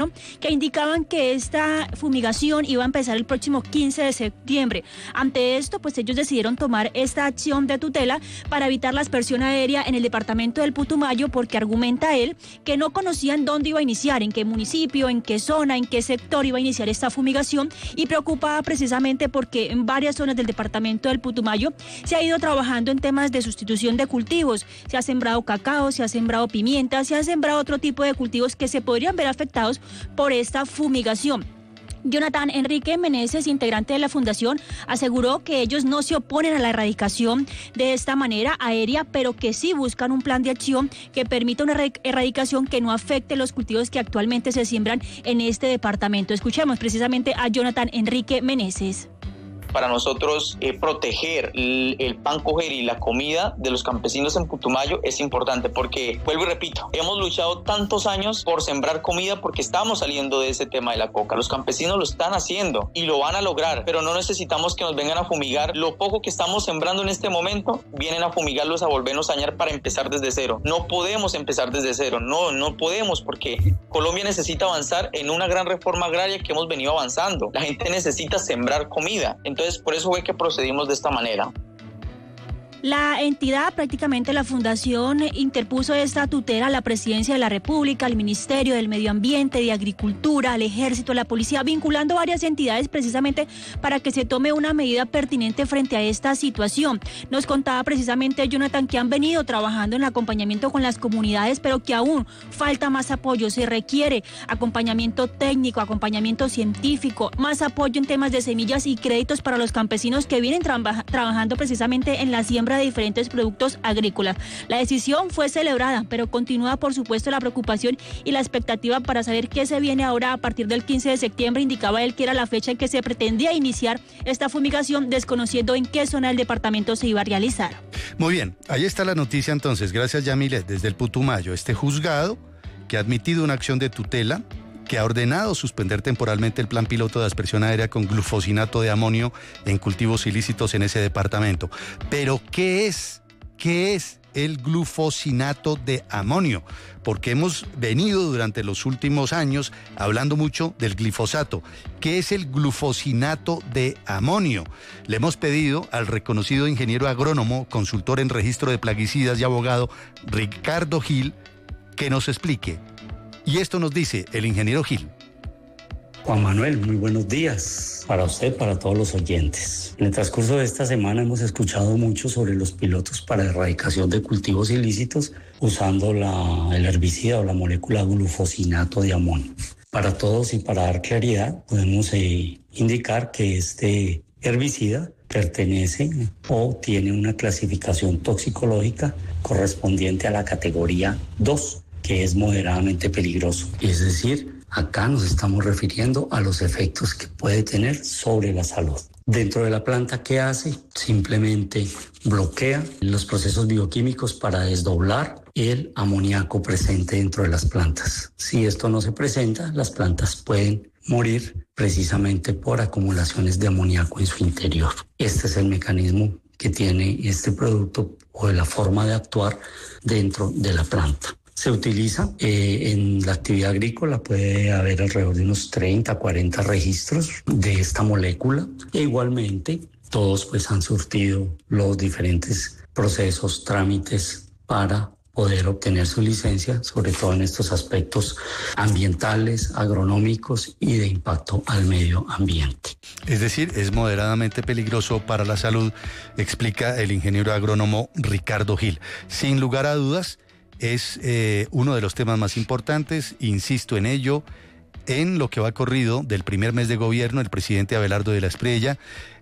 Putumayo, que indicaban que esta fumigación iba a empezar el próximo 15 de septiembre. Ante esto, pues ellos decidieron tomar esta acción de tutela para evitar la aspersión aérea en el departamento del Putumayo, porque argumenta él que no conocían dónde iba a iniciar, en qué municipio, en qué zona, en qué sector iba a iniciar esta fumigación, y preocupada precisamente porque en varias zonas del departamento del Putumayo se ha ido trabajando en temas de sustitución de cultivos. Se ha sembrado cacao, se ha sembrado pimienta, se ha sembrado otro tipo de cultivos que se podrían ver afectados por esta fumigación. Jonathan Enrique Meneses, integrante de la fundación, aseguró que ellos no se oponen a la erradicación de esta manera aérea, pero que sí buscan un plan de acción que permita una erradicación que no afecte los cultivos que actualmente se siembran en este departamento. Escuchemos precisamente a Jonathan Enrique Meneses. Para nosotros proteger el pan coger y la comida de los campesinos en Putumayo es importante porque, vuelvo y repito, hemos luchado tantos años por sembrar comida porque estamos saliendo de ese tema de la coca. Los campesinos lo están haciendo y lo van a lograr, pero no necesitamos que nos vengan a fumigar. Lo poco que estamos sembrando en este momento, vienen a fumigarlos, a volvernos a dañar para empezar desde cero. No podemos empezar desde cero, no podemos, porque Colombia necesita avanzar en una gran reforma agraria que hemos venido avanzando. La gente necesita sembrar comida. Entonces, por eso fue que procedimos de esta manera. La entidad, prácticamente la fundación, interpuso esta tutela a la Presidencia de la República, al Ministerio del Medio Ambiente, de Agricultura, al Ejército, a la Policía, vinculando varias entidades precisamente para que se tome una medida pertinente frente a esta situación. Nos contaba precisamente Jonathan que han venido trabajando en el acompañamiento con las comunidades, pero que aún falta más apoyo. Se requiere acompañamiento técnico, acompañamiento científico, más apoyo en temas de semillas y créditos para los campesinos que vienen trabajando precisamente en la siembra de diferentes productos agrícolas. La decisión fue celebrada, pero continúa por supuesto la preocupación y la expectativa para saber qué se viene ahora a partir del 15 de septiembre. Indicaba él que era la fecha en que se pretendía iniciar esta fumigación, desconociendo en qué zona del departamento se iba a realizar. Muy bien, ahí está la noticia entonces. Gracias, Yamilet. Desde el Putumayo, este juzgado que ha admitido una acción de tutela, que ha ordenado suspender temporalmente el plan piloto de aspersión aérea con glufosinato de amonio en cultivos ilícitos en ese departamento. Pero, ¿qué es el glufosinato de amonio? Porque hemos venido durante los últimos años hablando mucho del glifosato. ¿Qué es el glufosinato de amonio? Le hemos pedido al reconocido ingeniero agrónomo, consultor en registro de plaguicidas y abogado Ricardo Gil, que nos explique. Y esto nos dice el ingeniero Gil. Juan Manuel, muy buenos días para usted, para todos los oyentes. En el transcurso de esta semana hemos escuchado mucho sobre los pilotos para erradicación de cultivos ilícitos usando el herbicida o la molécula glufosinato de amonio. Para todos y para dar claridad, podemos indicar que este herbicida pertenece o tiene una clasificación toxicológica correspondiente a la categoría 2, que es moderadamente peligroso. Es decir, acá nos estamos refiriendo a los efectos que puede tener sobre la salud. Dentro de la planta, ¿qué hace? Simplemente bloquea los procesos bioquímicos para desdoblar el amoníaco presente dentro de las plantas. Si esto no se presenta, las plantas pueden morir precisamente por acumulaciones de amoníaco en su interior. Este es el mecanismo que tiene este producto o de la forma de actuar dentro de la planta. Se utiliza en la actividad agrícola, puede haber alrededor de unos 30, 40 registros de esta molécula. E igualmente, todos pues han surtido los diferentes procesos, trámites para poder obtener su licencia, sobre todo en estos aspectos ambientales, agronómicos y de impacto al medio ambiente. Es decir, es moderadamente peligroso para la salud, explica el ingeniero agrónomo Ricardo Gil. Sin lugar a dudas, es uno de los temas más importantes, insisto en ello, en lo que va corrido del primer mes de gobierno, el presidente Abelardo de la Espriella,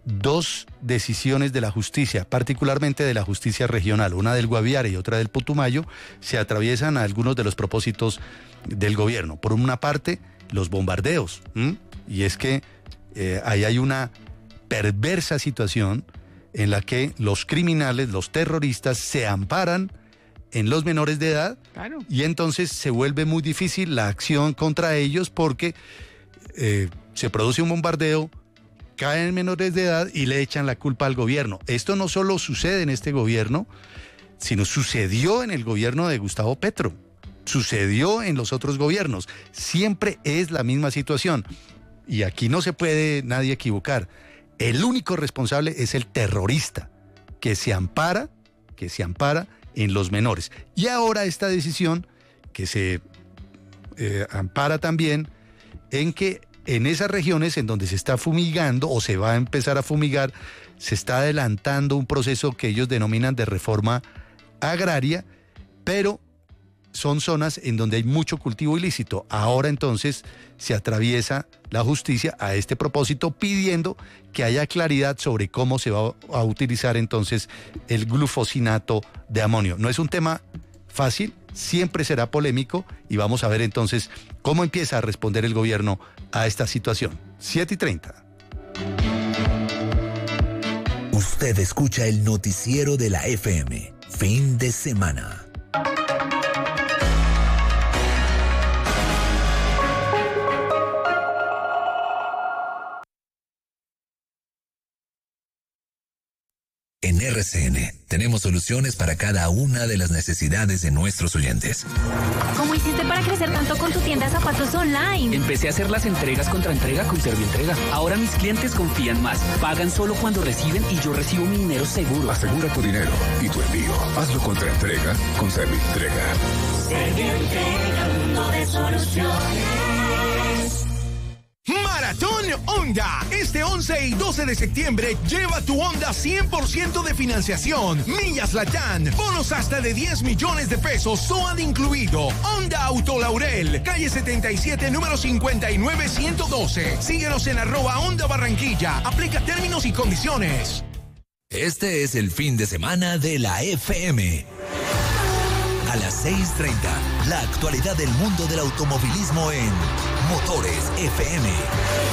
2 decisiones de la justicia, particularmente de la justicia regional, una del Guaviare y otra del Putumayo, se atraviesan a algunos de los propósitos del gobierno. Por una parte, los bombardeos, y es que ahí hay una perversa situación en la que los criminales, los terroristas, se amparan en los menores de edad, claro. Y entonces se vuelve muy difícil la acción contra ellos porque se produce un bombardeo, caen menores de edad y le echan la culpa al gobierno. Esto no solo sucede en este gobierno, sino sucedió en el gobierno de Gustavo Petro. sucedió en los otros gobiernos. Siempre es la misma situación. Y aquí no se puede nadie equivocar. El único responsable es el terrorista, que se ampara en los menores. Y ahora esta decisión que se ampara también en que en esas regiones en donde se está fumigando o se va a empezar a fumigar, se está adelantando un proceso que ellos denominan de reforma agraria, pero son zonas en donde hay mucho cultivo ilícito. Ahora entonces se atraviesa la justicia a este propósito pidiendo que haya claridad sobre cómo se va a utilizar entonces el glufosinato de amonio. No es un tema fácil, siempre será polémico y vamos a ver entonces cómo empieza a responder el gobierno a esta situación. 7:30. Usted escucha el noticiero de la FM. Fin de semana. En RCN tenemos soluciones para cada una de las necesidades de nuestros oyentes. ¿Cómo hiciste para crecer tanto con tu tienda de zapatos online? Empecé a hacer las entregas contra entrega con Servientrega. Ahora mis clientes confían más. Pagan solo cuando reciben y yo recibo mi dinero seguro. Asegura tu dinero y tu envío. Hazlo contra entrega con Servientrega. Servientrega, mundo de soluciones. Maratón Honda. Este 11 y 12 de septiembre lleva tu Honda 100% de financiación. Millas Latán. Bonos hasta de 10 millones de pesos. SOAT incluido. Honda Auto Laurel. Calle 77, número 59112. Síguenos en @Honda Barranquilla. Aplica términos y condiciones. Este es el fin de semana de la FM. A las 6:30, la actualidad del mundo del automovilismo en Motores FM.